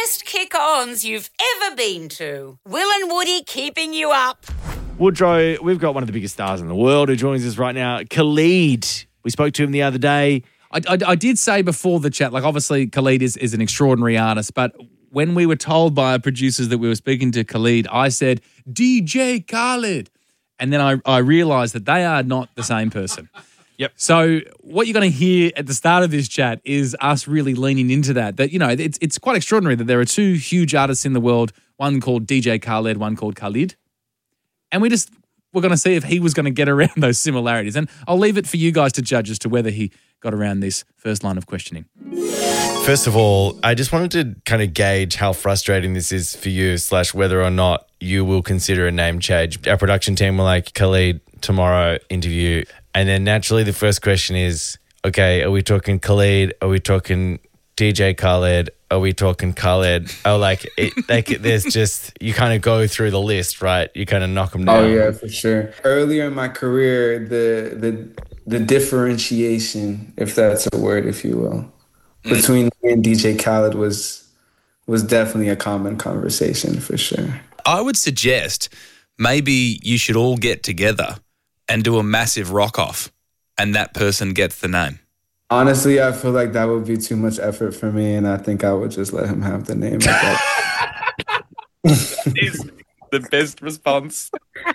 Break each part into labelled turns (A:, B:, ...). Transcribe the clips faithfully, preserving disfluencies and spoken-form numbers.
A: best kick-ons you've ever been to. Will and Woody keeping you up.
B: Woodrow, we've got one of the biggest stars in the world who joins us right now, Khalid. We spoke to him the other day.
C: I, I, I did say before the chat, like obviously Khalid is, is an extraordinary artist, but when we were told by our producers that we were speaking to Khalid, I said, D J Khalid. And then I, I realised that they are not the same person.
B: Yep.
C: So what you're going to hear at the start of this chat is us really leaning into that. That, you know, it's it's quite extraordinary that there are two huge artists in the world, one called D J Khaled, one called Khalid. And we just, we're going to see if he was going to get around those similarities. And I'll leave it for you guys to judge as to whether he got around this first line of questioning.
D: First of all, I just wanted to kind of gauge how frustrating this is for you, slash whether or not you will consider a name change. Our production team were like, Khalid, tomorrow interview. And then naturally the first question is, okay, are we talking Khalid? Are we talking D J Khaled? Are we talking Khaled? Oh, like, it, like there's just, you kind of go through the list, right? You kind of knock them down.
E: Oh, yeah, for sure. Earlier in my career, the the the differentiation, if that's a word, if you will, between me and D J Khaled was was definitely a common conversation for sure.
F: I would suggest maybe you should all get together and do a massive rock-off and that person gets the name.
E: Honestly, I feel like that would be too much effort for me, and I think I would just let him have the name. Like that.
F: Is the best response.
D: You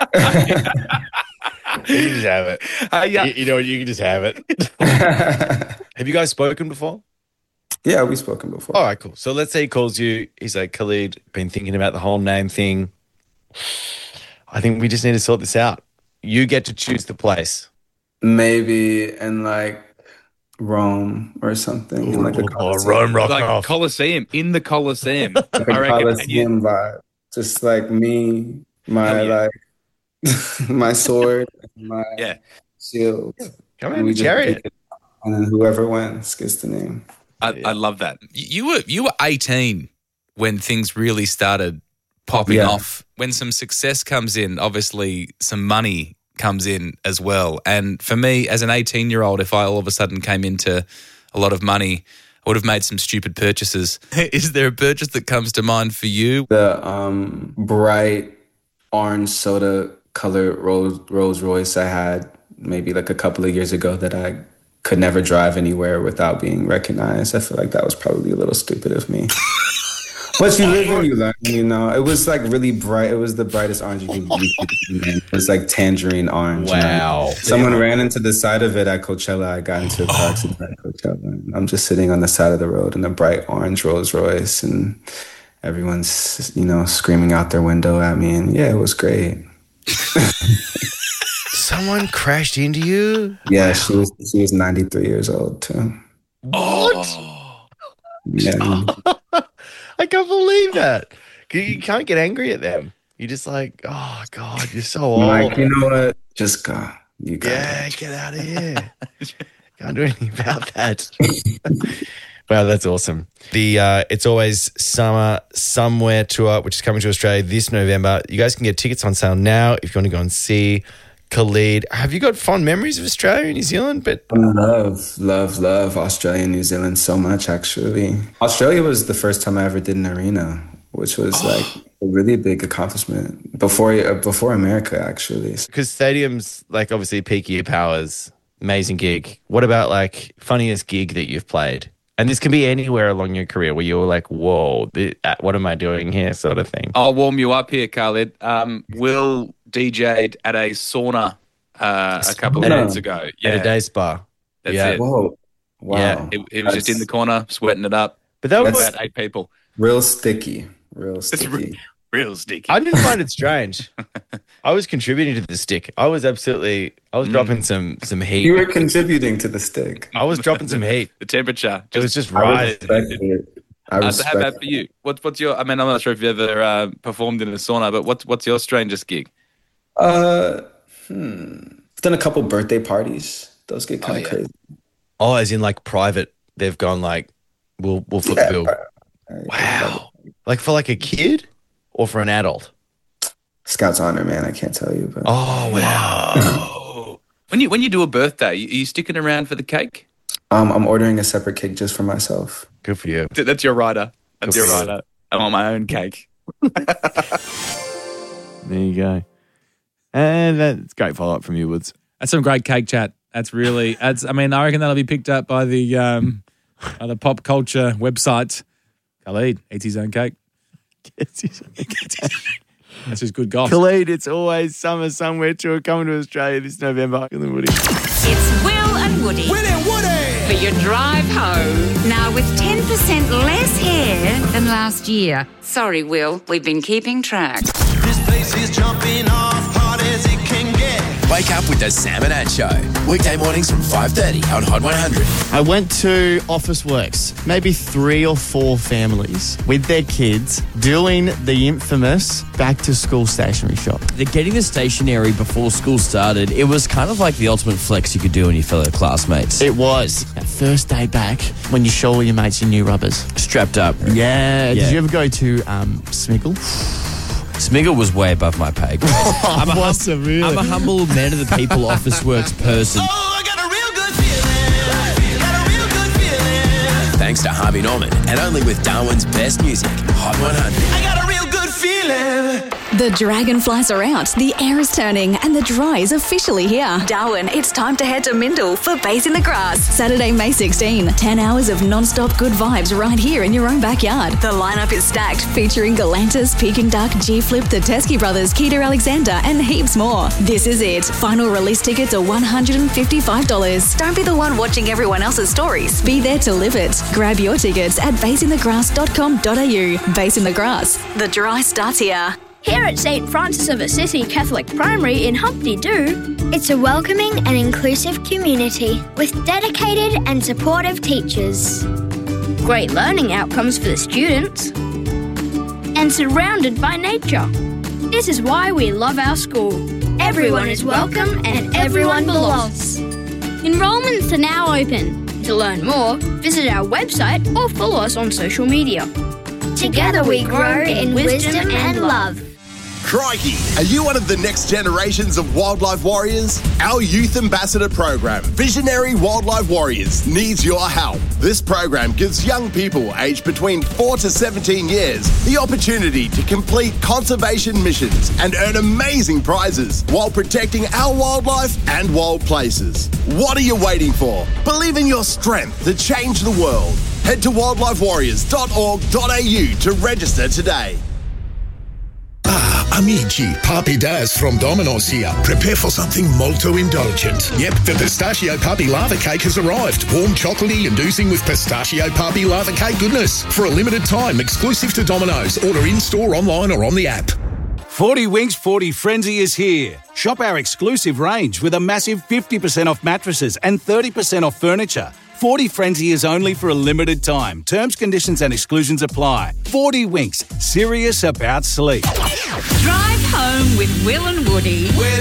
D: can just have it. Uh, yeah. you, you know what? You can just have it. Have you guys spoken before?
E: Yeah, we've spoken before.
D: All right, cool. So let's say he calls you. He's like, Khalid, been thinking about the whole name thing. I think we just need to sort this out. You get to choose the place.
E: Maybe in like Rome or something.
D: Ooh,
E: like a
D: oh, Rome rock
F: like
D: off.
F: Colosseum, in the Colosseum.
E: Like a
F: I reckon.
E: Colosseum vibe. Just like me, my
F: yeah.
E: like my sword, and my
F: Yeah.
E: shield.
D: Come
E: And
D: on,
E: we just
D: chariot.
E: pick it, and then whoever wins gets the name.
F: I, I love that. You were you were eighteen when things really started popping
E: Yeah.
F: off. When some success comes in, obviously some money comes in as well. And for me, as an eighteen-year-old, if I all of a sudden came into a lot of money, I would have made some stupid purchases. Is there a purchase that comes to mind for you?
E: The um, bright orange soda colored Rolls, Rolls Royce I had maybe like a couple of years ago that I could never drive anywhere without being recognized. I feel like that was probably a little stupid of me. But you live and you learn, you know. It was like really bright. It was the brightest orange you could get. It was like tangerine orange.
D: Wow.
E: You know? Someone ran into the side of it at Coachella. I got into a car accident at Coachella. And I'm just sitting on the side of the road in a bright orange Rolls Royce, and everyone's, you know, screaming out their window at me. And yeah, it was great.
D: Someone crashed into you?
E: Yeah, she was she was ninety-three years old too.
F: Oh.
E: Yeah.
D: I can't believe that. You can't get angry at them. You're just like, oh, God, you're so old.
E: Like, you know what? Just go. You got
D: Yeah,
E: it.
D: get out of here. Can't do anything about that. Wow, that's awesome. The uh, It's Always Summer Somewhere tour, which is coming to Australia this November. You guys can get tickets on sale now if you want to go and see Khalid. Have you got fond memories of Australia and New Zealand? But
E: Love, love, love Australia and New Zealand so much, actually. Australia was the first time I ever did an arena, which was
D: Oh.
E: like a really big accomplishment before uh, before America, actually.
D: because stadiums, like obviously peak year powers, amazing gig. What about like funniest gig that you've played? And this can be anywhere along your career where you were like, whoa, th- uh, what am I doing here sort of thing.
F: I'll warm you up here, Khalid. Um, Will D J'd at a sauna uh, a couple of
E: Sauna?
F: months ago. Yeah,
D: At a day spa.
F: that's
D: yeah.
F: it.
E: Whoa. Wow.
D: Yeah,
F: He, he was just in the corner, sweating it up.
D: But that was,
E: That's-
F: About eight people.
E: Real sticky. Real
F: It's
E: sticky.
F: re- real sticky.
D: I didn't find it strange. I was contributing to the stick. I was absolutely, I was dropping some some heat.
E: You were contributing to the stick.
D: I was dropping some heat.
F: The temperature.
D: It was just
E: I
D: right.
E: respect it. I
F: Uh, so
E: respect
F: how about for you? What, what's your? I mean, I'm not sure if you ever uh, performed in a sauna, but what's what's your strangest gig?
E: Uh, hmm. I've done a couple birthday parties. Those get kind of
F: yeah.
E: crazy.
D: Oh, as in like private, they've gone like, we'll, we'll foot the bill. Wow. Like for like a kid or for an adult?
E: Scout's honor, man. I can't tell you, but
D: Oh, wow.
F: Oh. When you when you do a birthday, are you sticking around for the cake?
E: um, I'm ordering a separate cake just for myself.
D: Good for you.
F: That's your rider. That's your
E: Yes.
F: rider.
C: I want my own cake.
B: There you go. And that's great follow-up from you, Woods.
C: That's some great cake chat. That's really, that's. I mean, I reckon that'll be picked up by the um, by the pop culture website. Khalid eats his own cake. That's just good gossip.
B: Khalid, it's always summer somewhere tour coming to Australia this November. Will and Woody.
A: It's Will and Woody.
G: Will and Woody!
A: For your drive home. Now with ten percent less hair than last year. Sorry, Will. We've been keeping track.
G: This place is jumping off hard as it can get.
H: Wake up with the Sam and Ad Show. Weekday mornings from five thirty on Hot one hundred.
I: I went to Officeworks, maybe three or four families with their kids doing the infamous back-to-school stationery shop.
J: They're getting the stationery before school started. It was kind of like the ultimate flex you could do on your fellow classmates.
I: It was. That first day back when you show all your mates your new rubbers.
J: Strapped up.
I: Yeah.
J: Yeah.
I: Did you ever go to um, Smiggle?
J: Smiggle was way above my pay grade. I'm, a
I: Was
J: hum-
I: it really?
J: I'm a humble man of the people Officeworks person.
G: Oh, I got a real good feeling. Got a real good feeling.
H: Thanks to Harvey Norman and only with Darwin's best music, Hot one hundred.
G: I got a real good feeling.
K: The dragonflies are out, the air is turning, and the dry is officially here. Darwin, it's time to head to Mindle for Base in the Grass. Saturday, May sixteenth. ten hours of non-stop good vibes right here in your own backyard. The lineup is stacked, featuring Galantis, Peking Duck, G-Flip, the Teskey Brothers, Keita Alexander, and heaps more. This is it. Final release tickets are one hundred fifty-five dollars. Don't be the one watching everyone else's stories. Be there to live it. Grab your tickets at base in the grass dot com dot a u. Base in the Grass. The dry starts here.
L: Here at Saint Francis of Assisi Catholic Primary in Humpty Doo,
M: it's a welcoming and inclusive community with dedicated and supportive teachers.
L: great learning outcomes for the students, and surrounded by nature. This is why we love our school. Everyone is welcome and everyone belongs. Enrollments are now open. To learn more, visit our website or follow us on social media.
M: Together we grow in wisdom and love.
N: Crikey, are you one of the next generations of wildlife warriors? Our Youth Ambassador program, Visionary Wildlife Warriors, needs your help. This program gives young people aged between four to seventeen years the opportunity to complete conservation missions and earn amazing prizes while protecting our wildlife and wild places. What are you waiting for? Believe in your strength to change the world. Head to wildlife warriors dot org dot a u to register today.
O: Ah, amici, Papi Daz from Domino's here. Prepare for something molto indulgent. Yep, the Pistachio Papi Lava Cake has arrived. Warm, chocolatey and oozing with Pistachio Papi Lava Cake goodness. For a limited time, exclusive to Domino's. Order in-store, online or on the app.
P: forty Winks forty Frenzy is here. Shop our exclusive range with a massive fifty percent off mattresses and thirty percent off furniture. forty Frenzy is only for a limited time. Terms, conditions and exclusions apply. forty Winks, serious about sleep.
A: Drive home with Will and Woody.
G: Will